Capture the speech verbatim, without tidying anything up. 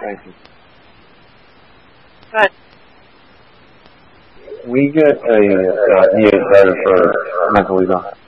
Thank you. Good. We get a uh, E A letter for mentally ill.